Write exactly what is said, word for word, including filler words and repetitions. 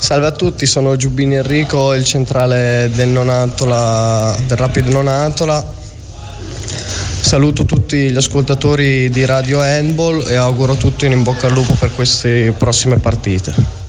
Salve a tutti, sono Giubbini Enrico, il centrale del Nonantola, del Rapid Nonantola. Saluto tutti gli ascoltatori di Radio Handball e auguro a tutti un in bocca al lupo per queste prossime partite.